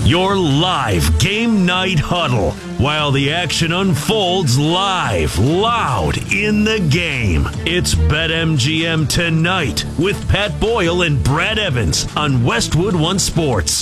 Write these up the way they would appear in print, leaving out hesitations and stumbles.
Your live game night huddle while the action unfolds live, loud in the game. It's BetMGM Tonight with Pat Boyle and Brad Evans on Westwood One Sports.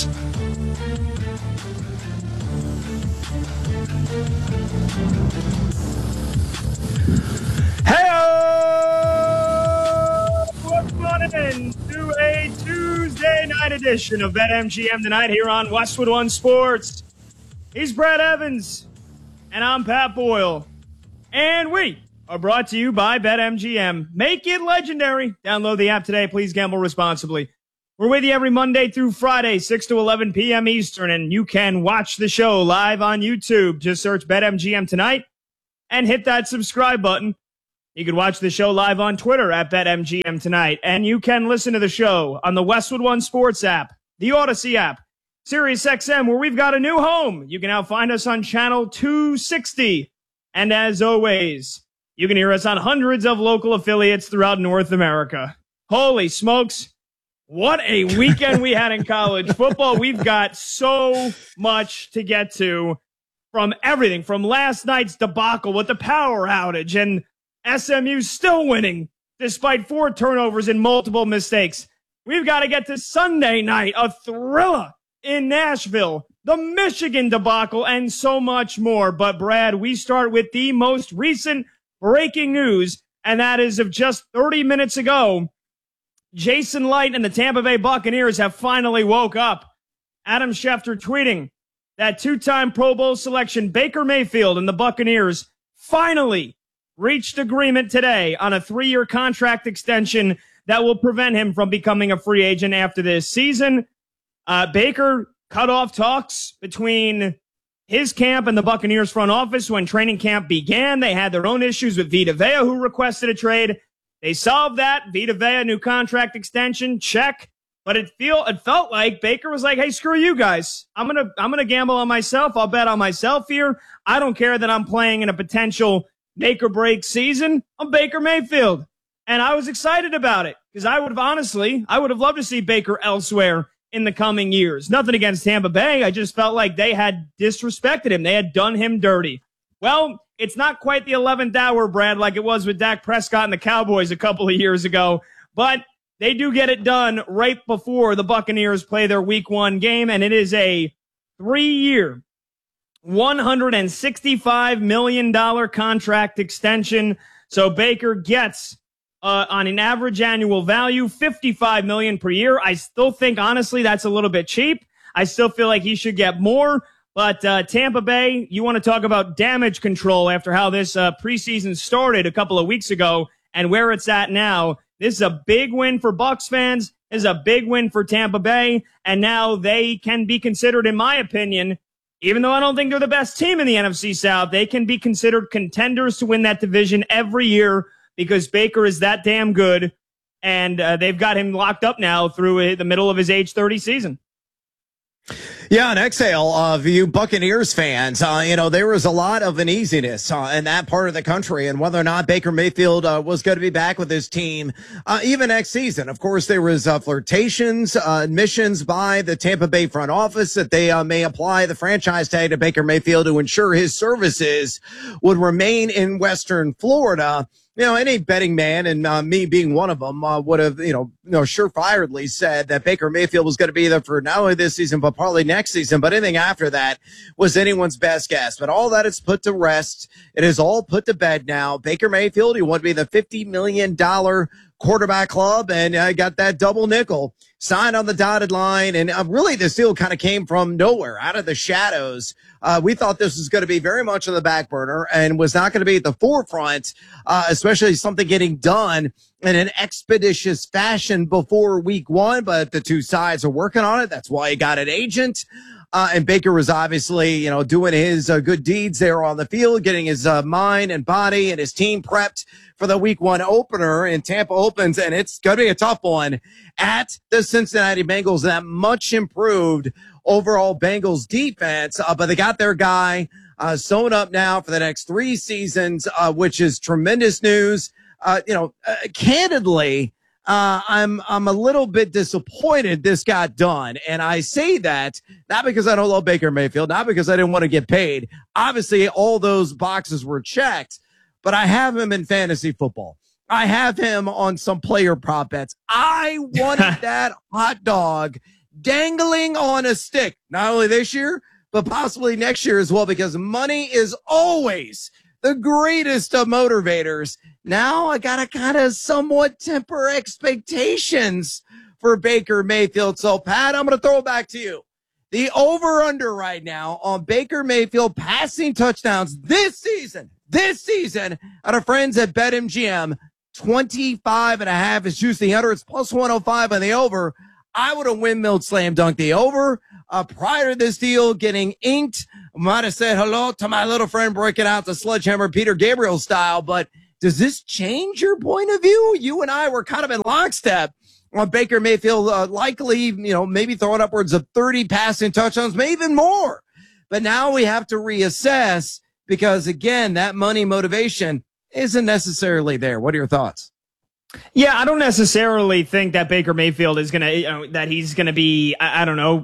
To a Tuesday night edition of BetMGM Tonight here on Westwood One Sports. He's Brad Evans, and I'm Pat Boyle. And we are brought to you by BetMGM. Make it legendary. Download the app today. Please gamble responsibly. We're with you every Monday through Friday, 6 to 11 p.m. Eastern, and you can watch the show live on YouTube. Just search BetMGM Tonight and hit that subscribe button. You can watch the show live on Twitter at BetMGM Tonight, and you can listen to the show on the Westwood One Sports app, the Odyssey app, SiriusXM, where we've got a new home. You can now find us on channel 260. And as always, you can hear us on hundreds of local affiliates throughout North America. Holy smokes, what a weekend we had in college football. We've got so much to get to, from everything, from last night's debacle with the power outage and SMU still winning despite 4 turnovers and multiple mistakes. We've got to get to Sunday night, a thriller in Nashville, the Michigan debacle, and so much more. But, Brad, we start with the most recent breaking news, and that is of just 30 minutes ago. Jason Licht and the Tampa Bay Buccaneers have finally woke up. Adam Schefter tweeting that 2-time Pro Bowl selection Baker Mayfield and the Buccaneers finally reached agreement today on a 3-year contract extension that will prevent him from becoming a free agent after this season. Baker cut off talks between his camp and the Buccaneers front office when training camp began. They had their own issues with Vita Vea, who requested a trade. They solved that. Vita Vea, new contract extension, check. But it felt like Baker was like, hey, screw you guys. I'm gonna gamble on myself. I'll bet on myself here. I don't care that I'm playing in a potential make or break season. I'm Baker Mayfield. And I was excited about it because I would have loved to see Baker elsewhere in the coming years. Nothing against Tampa Bay. I just felt like they had disrespected him. They had done him dirty. Well, it's not quite the 11th hour, Brad, like it was with Dak Prescott and the Cowboys a couple of years ago, but they do get it done right before the Buccaneers play their week 1 game, and it is a 3-year, $165 million contract extension. So Baker gets, on an average annual value, $55 million per year. I still think, honestly, that's a little bit cheap. I still feel like he should get more. But Tampa Bay, you want to talk about damage control after how this preseason started a couple of weeks ago and where it's at now. This is a big win for Bucs fans. This is a big win for Tampa Bay. And now they can be considered, in my opinion, even though I don't think they're the best team in the NFC South, they can be considered contenders to win that division every year because Baker is that damn good, and they've got him locked up now through the middle of his age 30 season. Yeah, an exhale of you Buccaneers fans. There was a lot of uneasiness in that part of the country and whether or not Baker Mayfield was going to be back with his team even next season. Of course, there was flirtations, admissions by the Tampa Bay front office that they may apply the franchise tag to Baker Mayfield to ensure his services would remain in Western Florida. Any betting man, and me being one of them, would have, surefiredly said that Baker Mayfield was going to be there for not only this season, but probably next season. But anything after that was anyone's best guess. But all that is put to rest. It is all put to bed now. Baker Mayfield, he wanted to be the $50 million quarterback club, and got that double nickel signed on the dotted line. And really, this deal kind of came from nowhere, out of the shadows. We thought this was going to be very much on the back burner and was not going to be at the forefront, especially something getting done in an expeditious fashion before week 1. But the two sides are working on it. That's why he got an agent. And Baker was obviously, doing his good deeds there on the field, getting his mind and body and his team prepped for the week 1 opener. And Tampa opens, and it's going to be a tough one at the Cincinnati Bengals. That much improved overall Bengals defense, but they got their guy sewn up now for the next 3 seasons, which is tremendous news. Candidly, I'm a little bit disappointed this got done. And I say that not because I don't love Baker Mayfield, not because I didn't want to get paid. Obviously, all those boxes were checked, but I have him in fantasy football. I have him on some player prop bets. I wanted that hot dog dangling on a stick, not only this year, but possibly next year as well, because money is always the greatest of motivators. Now I got to kind of somewhat temper expectations for Baker Mayfield. So, Pat, I'm going to throw it back to you. The over-under right now on Baker Mayfield passing touchdowns this season, out of friends at BetMGM, 25.5 is juicy under. It's plus 105 on the over. I would have windmilled slam dunk the over. Prior to this deal getting inked, I might have said hello to my little friend breaking out the sledgehammer Peter Gabriel style. But does this change your point of view? You and I were kind of in lockstep on Baker Mayfield, likely, maybe throwing upwards of 30 passing touchdowns, maybe even more. But now we have to reassess because, again, that money motivation isn't necessarily there. What are your thoughts? Yeah, I don't necessarily think that Baker Mayfield is going to, that he's going to be, I don't know,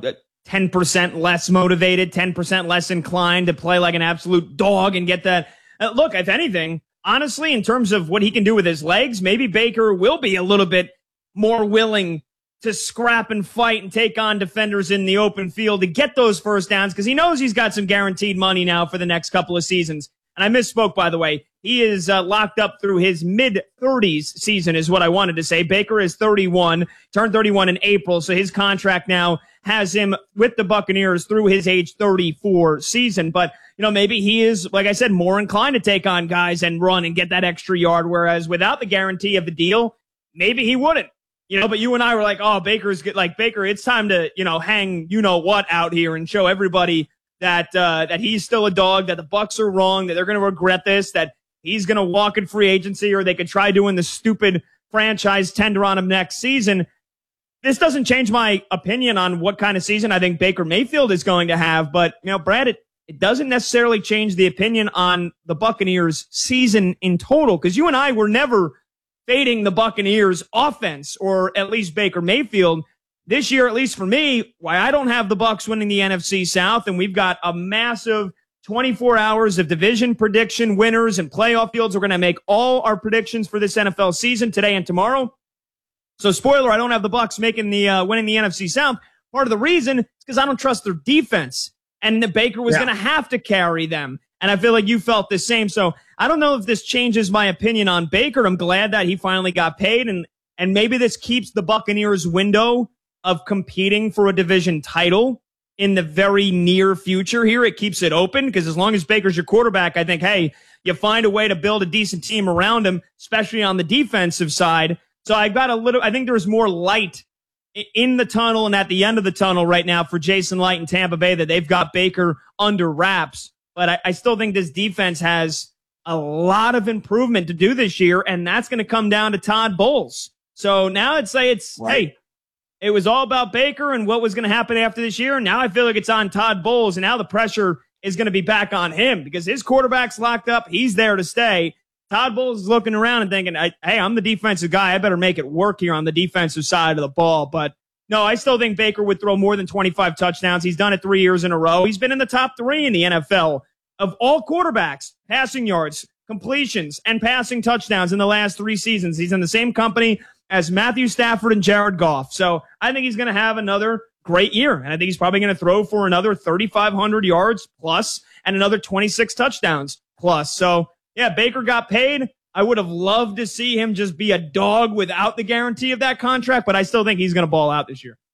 10% less motivated, 10% less inclined to play like an absolute dog and get that. Look, if anything, honestly, in terms of what he can do with his legs, maybe Baker will be a little bit more willing to scrap and fight and take on defenders in the open field to get those first downs because he knows he's got some guaranteed money now for the next couple of seasons. And I misspoke, by the way. He is locked up through his mid-30s season is what I wanted to say. Baker is 31, turned 31 in April, so his contract now has him with the Buccaneers through his age 34 season. But, maybe he is, like I said, more inclined to take on guys and run and get that extra yard, whereas without the guarantee of the deal, maybe he wouldn't. But you and I were like, oh, Baker's good. Like, Baker, it's time to, hang what out here and show everybody that he's still a dog, that the Bucs are wrong, that they're going to regret this, that he's going to walk in free agency, or they could try doing the stupid franchise tender on him next season. This doesn't change my opinion on what kind of season I think Baker Mayfield is going to have. But, Brad, it doesn't necessarily change the opinion on the Buccaneers season in total, because you and I were never fading the Buccaneers offense, or at least Baker Mayfield. This year, at least for me, why I don't have the Bucs winning the NFC South, and we've got a massive 24 hours of division prediction winners and playoff fields. We're going to make all our predictions for this NFL season today and tomorrow. So, spoiler, I don't have the Bucs making the winning the NFC South. Part of the reason is because I don't trust their defense, and the Baker was going to have to carry them. And I feel like you felt the same. So I don't know if this changes my opinion on Baker. I'm glad that he finally got paid, and maybe this keeps the Buccaneers' window of competing for a division title in the very near future here. It keeps it open because as long as Baker's your quarterback, I think, hey, you find a way to build a decent team around him, especially on the defensive side. So I think there's more light in the tunnel and at the end of the tunnel right now for Jason Light in Tampa Bay, that they've got Baker under wraps. But I still think this defense has a lot of improvement to do this year, and that's going to come down to Todd Bowles. So now I'd say hey, it was all about Baker and what was going to happen after this year. And now I feel like it's on Todd Bowles, and now the pressure is going to be back on him because his quarterback's locked up. He's there to stay. Todd Bowles is looking around and thinking, hey, I'm the defensive guy. I better make it work here on the defensive side of the ball. But no, I still think Baker would throw more than 25 touchdowns. He's done it 3 years in a row. He's been in the top 3 in the NFL of all quarterbacks, passing yards, completions, and passing touchdowns in the last 3 seasons. He's in the same company as Matthew Stafford and Jared Goff. So I think he's going to have another great year. And I think he's probably going to throw for another 3,500 yards plus and another 26 touchdowns plus. So, yeah, Baker got paid. I would have loved to see him just be a dog without the guarantee of that contract, but I still think he's going to ball out this year.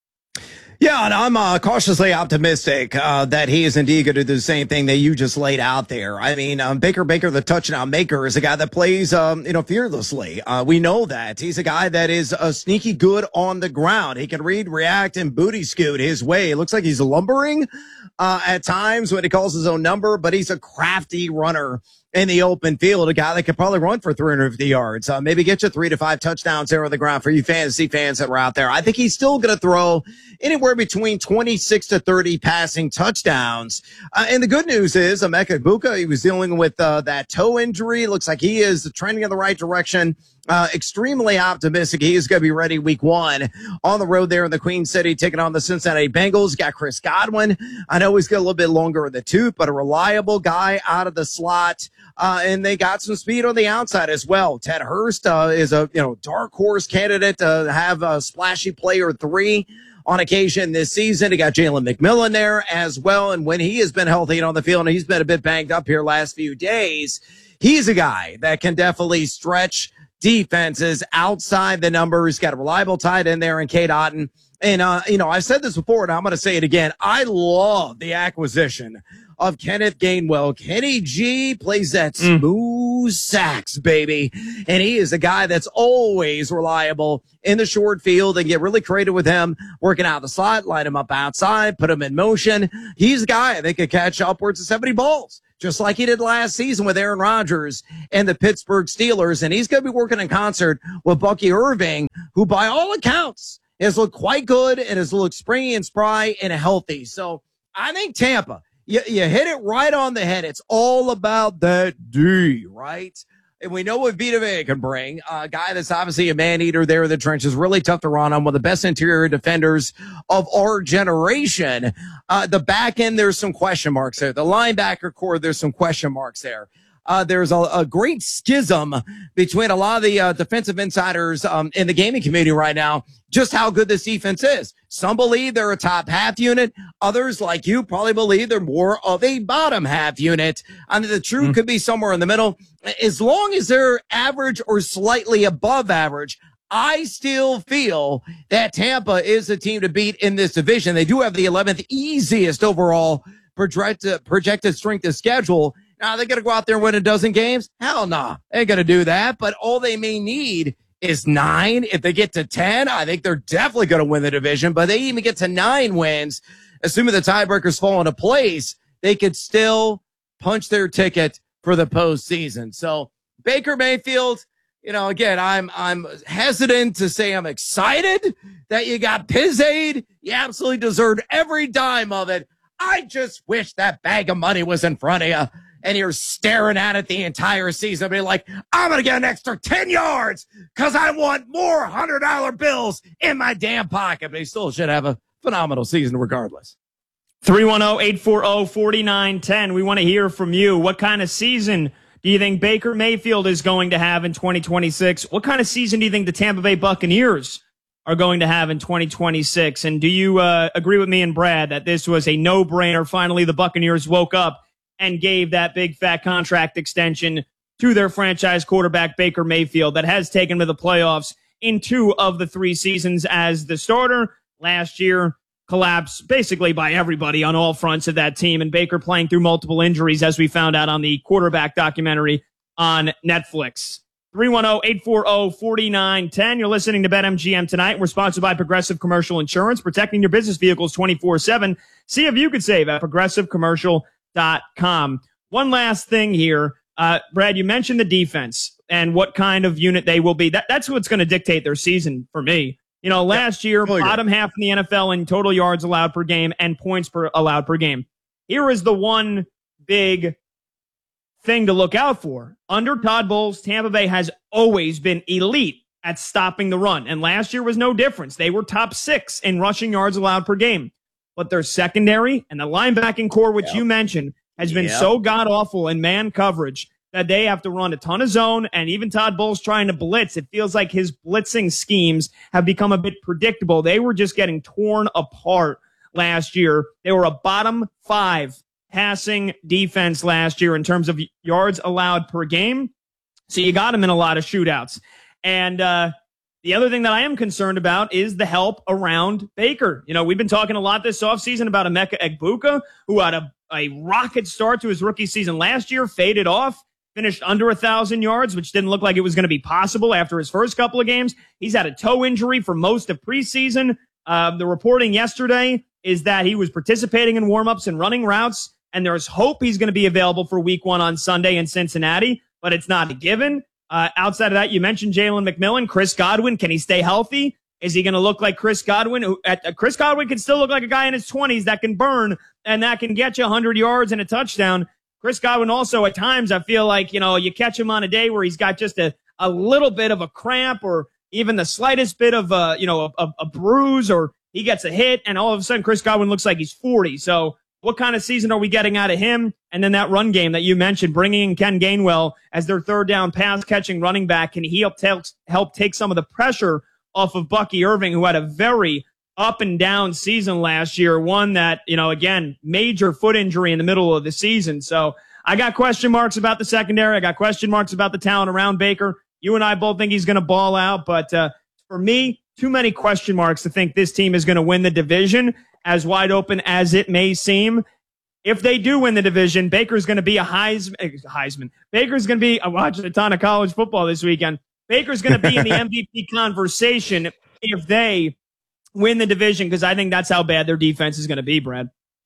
Yeah, and I'm cautiously optimistic that he is indeed going to do the same thing that you just laid out there. I mean, Baker, the touchdown maker, is a guy that plays, fearlessly. We know that. He's a guy that is sneaky good on the ground. He can read, react, and booty scoot his way. It looks like he's lumbering at times when he calls his own number, but he's a crafty runner in the open field, a guy that could probably run for 350 yards, maybe get you 3 to 5 touchdowns there on the ground for you fantasy fans that were out there. I think he's still going to throw anywhere between 26 to 30 passing touchdowns. And the good news is Emeka Egbuka, he was dealing with that toe injury. Looks like he is trending in the right direction. extremely optimistic. He is going to be ready week 1 on the road there in the Queen City, taking on the Cincinnati Bengals. Got Chris Godwin. I know he's got a little bit longer in the tooth, but a reliable guy out of the slot. And they got some speed on the outside as well. Ted Hurst is a dark horse candidate to have a splashy player 3 on occasion this season. He got Jalen McMillan there as well. And when he has been healthy and on the field, and he's been a bit banged up here last few days, he's a guy that can definitely stretch defenses outside the numbers. Got a reliable tight end there in Cade Otton. And, I've said this before, and I'm going to say it again. I love the acquisition of Kenneth Gainwell. Kenny G plays that smooth sax, baby. And he is a guy that's always reliable in the short field, and get really creative with him, working out the slot, line him up outside, put him in motion. He's a guy that could catch upwards of 70 balls, just like he did last season with Aaron Rodgers and the Pittsburgh Steelers. And he's going to be working in concert with Bucky Irving, who by all accounts has looked quite good and has looked springy and spry and healthy. So I think Tampa, you hit it right on the head. It's all about that D, right? And we know what Vita Vea can bring. A guy that's obviously a man-eater there in the trenches, really tough to run on, one of the best interior defenders of our generation. The back end, there's some question marks there. The linebacker core, there's some question marks there. There's a great schism between a lot of the defensive insiders in the gaming community right now, just how good this defense is. Some believe they're a top half unit. Others, like you, probably believe they're more of a bottom half unit. I mean, the truth could be somewhere in the middle. As long as they're average or slightly above average, I still feel that Tampa is the team to beat in this division. They do have the 11th easiest overall projected strength of schedule. Now, they're going to go out there and win a dozen games? Hell no. They ain't going to do that. But all they may need is 9. If they get to 10, I think they're definitely going to win the division. But they even get to 9 wins, assuming the tiebreakers fall into place, they could still punch their ticket for the postseason. So Baker Mayfield, again, I'm hesitant to say I'm excited that you got Pizzade. You absolutely deserved every dime of it. I just wish that bag of money was in front of you and you're staring at it the entire season, be like, I'm going to get an extra 10 yards because I want more $100 bills in my damn pocket. But he still should have a phenomenal season regardless. 310-840-4910. We want to hear from you. What kind of season do you think Baker Mayfield is going to have in 2026? What kind of season do you think the Tampa Bay Buccaneers are going to have in 2026? And do you agree with me and Brad that this was a no-brainer? Finally, the Buccaneers woke up and gave that big fat contract extension to their franchise quarterback, Baker Mayfield, that has taken to the playoffs in 2 of the 3 seasons as the starter. Last year, collapsed basically by everybody on all fronts of that team, and Baker playing through multiple injuries, as we found out on the quarterback documentary on Netflix. 310-840-4910. You're listening to BetMGM tonight. We're sponsored by Progressive Commercial Insurance, protecting your business vehicles 24/7. See if you could save at progressivecommercial.com. One last thing here. Brad, you mentioned the defense and what kind of unit they will be. That's what's going to dictate their season for me. Last year, bottom half in the NFL in total yards allowed per game and points allowed per game. Here is the one big thing to look out for. Under Todd Bowles, Tampa Bay has always been elite at stopping the run. And last year was no difference. They were top 6 in rushing yards allowed per game. But their secondary and the linebacking core, which you mentioned, has been so god-awful in man coverage that they have to run a ton of zone. And even Todd Bowles trying to blitz, it feels like his blitzing schemes have become a bit predictable. They were just getting torn apart last year. They were a bottom 5 passing defense last year in terms of yards allowed per game. So you got him in a lot of shootouts. And the other thing that I am concerned about is the help around Baker. We've been talking a lot this offseason about Emeka Egbuka, who had a rocket start to his rookie season last year, faded off, finished under 1,000 yards, which didn't look like it was going to be possible after his first couple of games. He's had a toe injury for most of preseason. The reporting yesterday is that he was participating in warmups and running routes, and there's hope he's going to be available for week 1 on Sunday in Cincinnati, but it's not a given. Outside of that, you mentioned Jalen McMillan, Chris Godwin. Can he stay healthy? Is he going to look like Chris Godwin? Chris Godwin can still look like a guy in his 20s that can burn and that can get you 100 yards and a touchdown. Chris Godwin also, at times, I feel like, you catch him on a day where he's got just a a little bit of a cramp or even the slightest bit of a bruise, or he gets a hit and all of a sudden Chris Godwin looks like he's 40. So what kind of season are we getting out of him? And then that run game that you mentioned, bringing in Ken Gainwell as their third down pass catching running back, can he help take some of the pressure off of Bucky Irving, who had a very up and down season last year, one that, again, major foot injury in the middle of the season. So I got question marks about the secondary. I got question marks about the talent around Baker. You and I both think he's going to ball out, but for me, too many question marks to think this team is going to win the division, as wide open as it may seem. If they do win the division, Baker's going to be a Heisman. Baker's going to be, I'm watching a ton of college football this weekend. Baker's going to be in the MVP conversation if they win the division, because I think that's how bad their defense is going to be, Brad.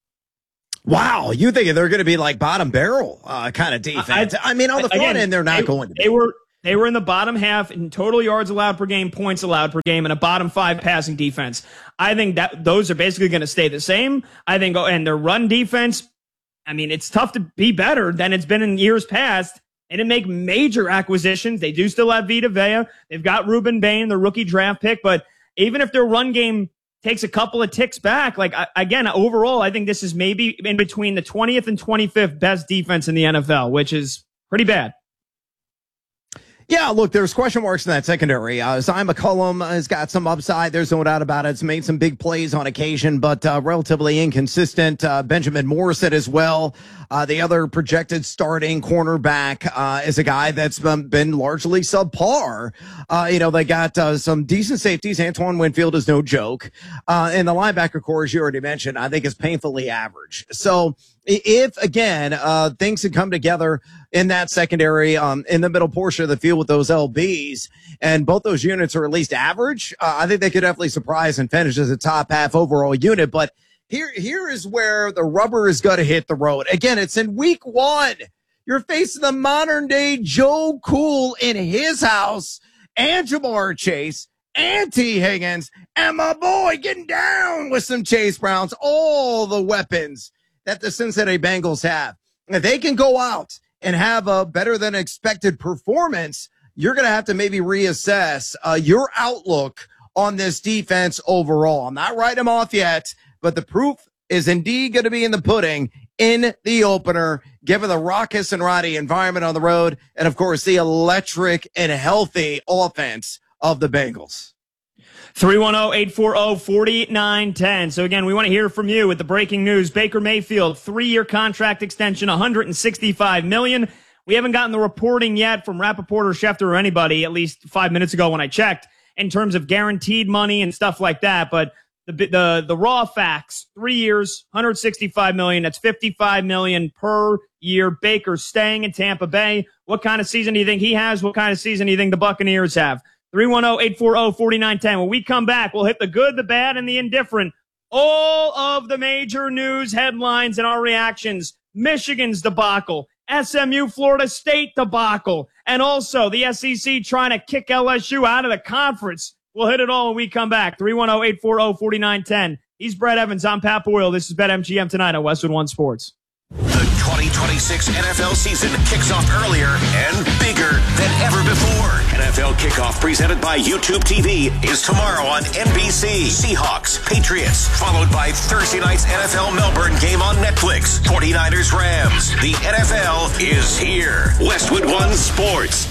Wow, you think they're going to be like bottom barrel kind of defense? On the front end, they're not going to be. They were in the bottom half in total yards allowed per game, points allowed per game, and a bottom 5 passing defense. I think that those are basically going to stay the same. I think, and their run defense, it's tough to be better than it's been in years past. They didn't make major acquisitions. They do still have Vita Vea. They've got Ruben Bain, the rookie draft pick. But even if their run game takes a couple of ticks back, overall, I think this is maybe in between the 20th and 25th best defense in the NFL, which is pretty bad. Yeah, look, there's question marks in that secondary. Zion McCollum has got some upside. There's no doubt about it. It's made some big plays on occasion, but relatively inconsistent. Benjamin Morrison as well. The other projected starting cornerback is a guy that's been largely subpar. They got some decent safeties. Antoine Winfield is no joke. And the linebacker core, as you already mentioned, I think is painfully average. So if, again, things can come together in that secondary, in the middle portion of the field with those LBs, and both those units are at least average, I think they could definitely surprise and finish as a top half overall unit. But here is where the rubber is going to hit the road. Again, it's in week 1. You're facing the modern day Joe Cool in his house, and Jamar Chase, and T. Higgins, and my boy getting down with some Chase Browns, all the weapons that the Cincinnati Bengals have. If they can go out and have a better than expected performance, you're going to have to maybe reassess your outlook on this defense overall. I'm not writing them off yet, but the proof is indeed going to be in the pudding in the opener, given the raucous and rowdy environment on the road, and of course the electric and healthy offense of the Bengals. 310-840-4910. So again, we want to hear from you with the breaking news. Baker Mayfield, 3-year contract extension, $165 million. We haven't gotten the reporting yet from Rappaport or Schefter or anybody, at least 5 minutes ago when I checked, in terms of guaranteed money and stuff like that. But the raw facts, 3 years, $165 million. That's $55 million per year. Baker staying in Tampa Bay. What kind of season do you think he has? What kind of season do you think the Buccaneers have? 310-840-4910. When we come back, we'll hit the good, the bad, and the indifferent. All of the major news headlines and our reactions. Michigan's debacle. SMU, Florida State debacle. And also the SEC trying to kick LSU out of the conference. We'll hit it all when we come back. 310-840-4910. He's Brett Evans. I'm Pat Boyle. This is BetMGM tonight on Westwood One Sports. The 2026 NFL season kicks off earlier and bigger than ever before. NFL Kickoff, presented by YouTube TV, is tomorrow on NBC. Seahawks, Patriots, followed by Thursday night's NFL Melbourne game on Netflix. 49ers, Rams. The NFL is here. Westwood One Sports.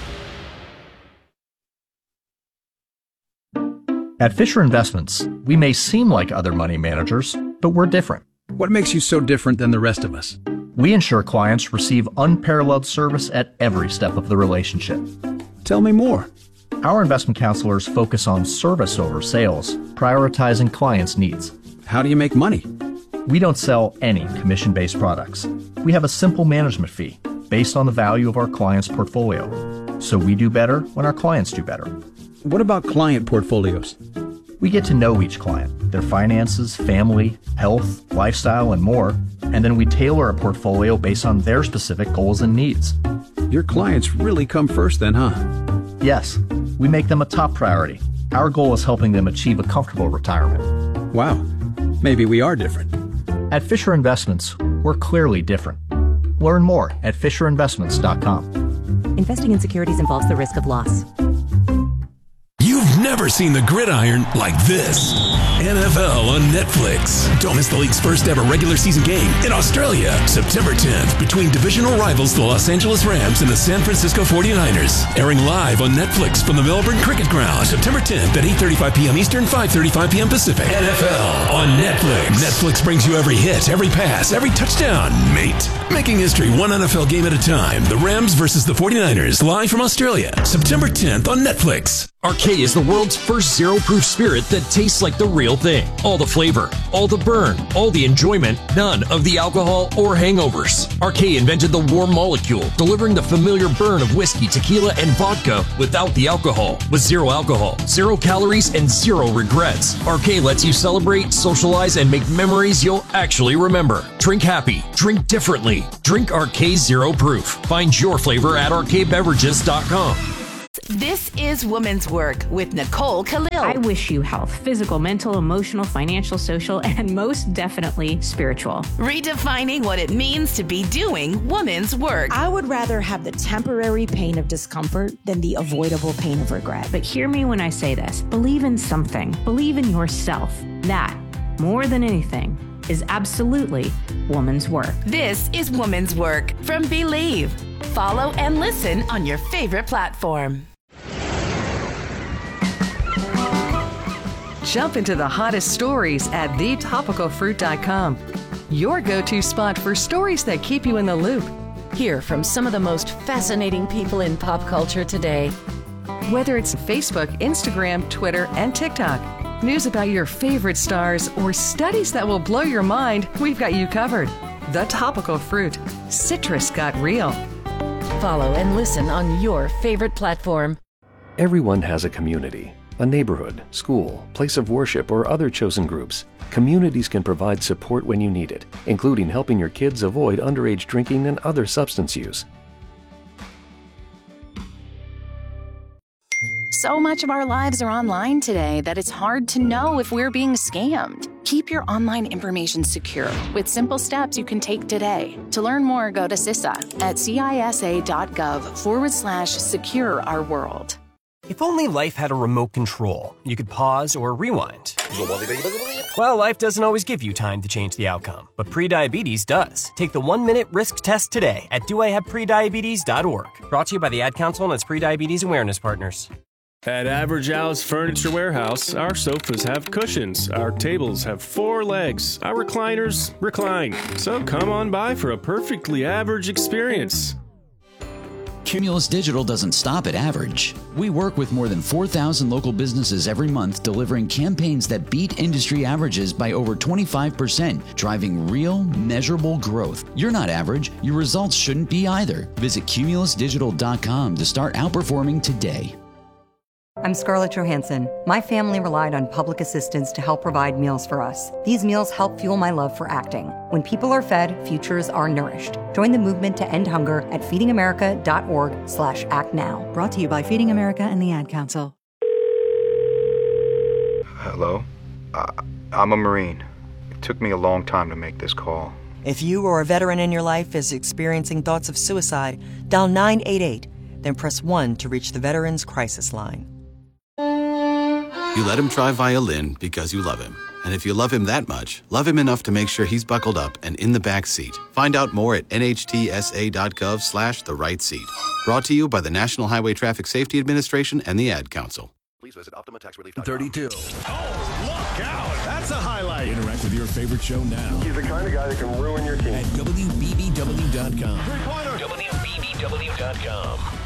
At Fisher Investments, we may seem like other money managers, but we're different. What makes you so different than the rest of us? We ensure clients receive unparalleled service at every step of the relationship. Tell me more. Our investment counselors focus on service over sales, prioritizing clients' needs. How do you make money? We don't sell any commission-based products. We have a simple management fee based on the value of our clients' portfolio. So we do better when our clients do better. What about client portfolios? We get to know each client, their finances, family, health, lifestyle, and more, and then we tailor a portfolio based on their specific goals and needs. Your clients really come first then, huh? Yes, we make them a top priority. Our goal is helping them achieve a comfortable retirement. Wow, maybe we are different. At Fisher Investments, we're clearly different. Learn more at FisherInvestments.com. Investing in securities involves the risk of loss. You've never seen the gridiron like this. NFL on Netflix. Don't miss the league's first ever regular season game in Australia, September 10th, between divisional rivals the Los Angeles Rams and the San Francisco 49ers. Airing live on Netflix from the Melbourne Cricket Ground, September 10th at 8:35 p.m. Eastern, 5:35 p.m. Pacific. NFL on Netflix. Netflix brings you every hit, every pass, every touchdown, mate. Making history one NFL game at a time. The Rams versus the 49ers, live from Australia, September 10th on Netflix. Arcade is the world's first zero-proof spirit that tastes like the real thing. All the flavor, all the burn, all the enjoyment, none of the alcohol or hangovers. Arcade invented the warm molecule, delivering the familiar burn of whiskey, tequila, and vodka without the alcohol. With zero alcohol, 0 calories, and 0 regrets. Arcade lets you celebrate, socialize, and make memories you'll actually remember. Drink happy, drink differently. Drink Arcade Zero Proof. Find your flavor at arcadebeverages.com. This is Women's Work with Nicole Khalil. I wish you health, physical, mental, emotional, financial, social, and most definitely spiritual. Redefining what it means to be doing women's work. I would rather have the temporary pain of discomfort than the avoidable pain of regret. But hear me when I say this. Believe in something. Believe in yourself. That, more than anything, is absolutely woman's work. This is Woman's Work from Believe. Follow and listen on your favorite platform. Jump into the hottest stories at thetopicalfruit.com. Your go-to spot for stories that keep you in the loop. Hear from some of the most fascinating people in pop culture today. Whether it's Facebook, Instagram, Twitter, and TikTok, news about your favorite stars, or studies that will blow your mind, we've got you covered. The Topical Fruit. Citrus got real. Follow and listen on your favorite platform. Everyone has a community, a neighborhood, school, place of worship, or other chosen groups. Communities can provide support when you need it, including helping your kids avoid underage drinking and other substance use. So much of our lives are online today that it's hard to know if we're being scammed. Keep your online information secure with simple steps you can take today. To learn more, go to CISA at cisa.gov/secure our world. If only life had a remote control, you could pause or rewind. Well, life doesn't always give you time to change the outcome, but prediabetes does. Take the 1-minute risk test today at doihaveprediabetes.org. Brought to you by the Ad Council and its prediabetes awareness partners. At Average Al's Furniture Warehouse, our sofas have cushions, our tables have 4 legs, our recliners recline. So come on by for a perfectly average experience. Cumulus Digital doesn't stop at average. We work with more than 4,000 local businesses every month, delivering campaigns that beat industry averages by over 25%, driving real, measurable growth. You're not average. Your results shouldn't be either. Visit cumulusdigital.com to start outperforming today. I'm Scarlett Johansson. My family relied on public assistance to help provide meals for us. These meals help fuel my love for acting. When people are fed, futures are nourished. Join the movement to end hunger at feedingamerica.org/actnow. Brought to you by Feeding America and the Ad Council. Hello? I'm a Marine. It took me a long time to make this call. If you or a veteran in your life is experiencing thoughts of suicide, dial 988, then press 1 to reach the Veterans Crisis Line. You let him try violin because you love him. And if you love him that much, love him enough to make sure he's buckled up and in the back seat. Find out more at nhtsa.gov/the right seat. Brought to you by the National Highway Traffic Safety Administration and the Ad Council. Please visit OptimaTaxRelief.com. 32. Oh, look out. That's a highlight. Interact with your favorite show now. He's the kind of guy that can ruin your team. At WBBW.com. Three-pointer. WBBW.com.